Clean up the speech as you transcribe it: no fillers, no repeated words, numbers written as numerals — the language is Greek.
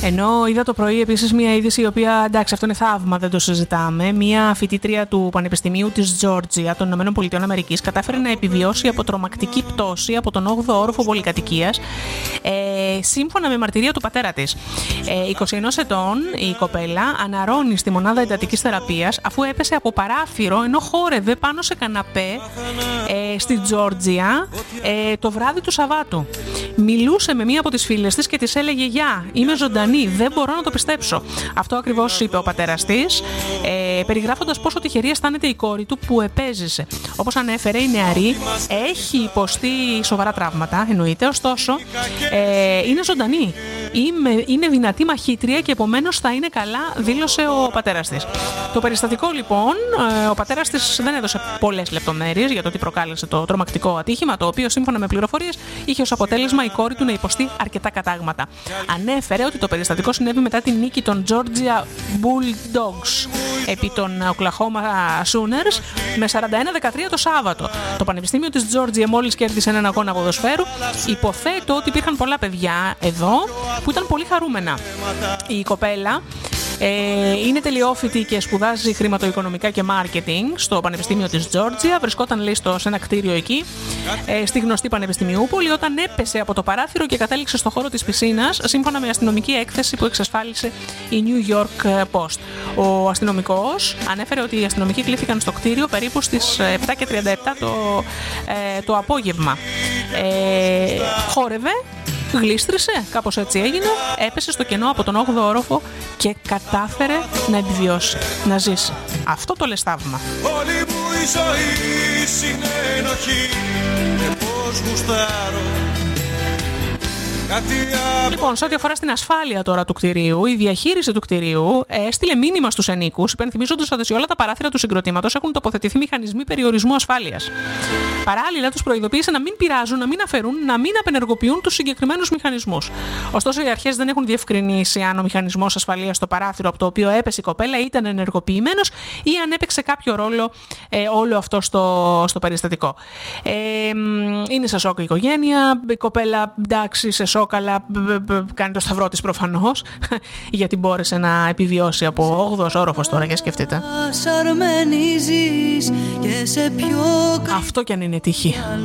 Ενώ είδα το πρωί επίσης μια είδηση η οποία, εντάξει, αυτό είναι θαύμα, δεν το συζητάμε. Μια φοιτήτρια του Πανεπιστημίου της Τζόρτζια των ΗΠΑ κατάφερε να επιβιώσει από τρομακτική πτώση από τον 8ο όροφο πολυκατοικίας, σύμφωνα με μαρτυρία του πατέρα της. 21 ετών η κοπέλα αναρρώνει στη μονάδα εντατικής θεραπείας αφού έπεσε από παράθυρο ενώ χόρευε πάνω σε καναπέ στη Τζόρτζια το βράδυ του Σαββάτου. Μιλούσε με μία από τις φίλες της και της έλεγε «Γεια, είμαι ζωντανή, δεν μπορώ να το πιστέψω». Αυτό ακριβώς είπε ο πατέρας της, περιγράφοντας πόσο τυχερή αισθάνεται η κόρη του που επέζησε. Όπως ανέφερε, η νεαρή έχει υποστεί σοβαρά τραύματα, εννοείται, ωστόσο είναι ζωντανή. Είναι δυνατή μαχήτρια και επομένως θα είναι καλά, δήλωσε ο πατέρας της. Το περιστατικό λοιπόν, ο πατέρας της δεν έδωσε πολλές λεπτομέρειες για το τι προκάλεσε το τρομακτικό ατύχημα, το οποίο σύμφωνα με πληροφορίες είχε ως αποτέλεσμα η κόρη του να υποστεί αρκετά κατάγματα. Ανέφερε ότι το περιστατικό συνέβη μετά την νίκη των Georgia Bulldogs επί των Oklahoma Sooners με 41-13 το Σάββατο. Το Πανεπιστήμιο της Georgia μόλις κέρδισε έναν αγώνα ποδοσφαίρου. Υποθέτω ότι υπήρχαν πολλά παιδιά εδώ που ήταν πολύ χαρούμενα. Η κοπέλα είναι τελειόφοιτη και σπουδάζει χρηματοοικονομικά και marketing στο Πανεπιστήμιο της Τζόρτζια. Βρισκόταν, λέει, σε ένα κτίριο εκεί, στη γνωστή Πανεπιστημιούπολη, όταν έπεσε από το παράθυρο και κατέληξε στο χώρο της πισίνας, σύμφωνα με αστυνομική έκθεση που εξασφάλισε η New York Post. Ο αστυνομικός ανέφερε ότι οι αστυνομικοί κλήθηκαν στο κτίριο περίπου στις 7:37 το απόγευμα. Χόρευε, γλίστρισε, κάπως έτσι έγινε, έπεσε στο κενό από τον 8ο όροφο και κατάφερε να επιβιώσει, να ζήσει. Αυτό το λες θαύμα. Όλη μου η ζωή συνενοχή και πώς γουστάρω. Λοιπόν, σε ό,τι αφορά στην ασφάλεια τώρα του κτηρίου, η διαχείριση του κτηρίου έστειλε μήνυμα στους ενοίκους, υπενθυμίζοντας ότι σε όλα τα παράθυρα του συγκροτήματος έχουν τοποθετηθεί μηχανισμοί περιορισμού ασφάλειας. Παράλληλα, τους προειδοποίησε να μην πειράζουν, να μην αφαιρούν, να μην απενεργοποιούν τους συγκεκριμένους μηχανισμούς. Ωστόσο, οι αρχές δεν έχουν διευκρινίσει αν ο μηχανισμός ασφαλείας στο παράθυρο από το οποίο έπεσε η κοπέλα ήταν ενεργοποιημένος ή αν έπαιξε κάποιο ρόλο όλο αυτό στο περιστατικό. Είναι σε σοκ η οικογένεια, η κοπέλα, εντάξει, σε σοκ, αλλά κάνει το σταυρό της προφανώς, γιατί μπόρεσε να επιβιώσει από 8ο όροφος τώρα, για σκεφτείτε. Αυτό κι αν είναι τύχη.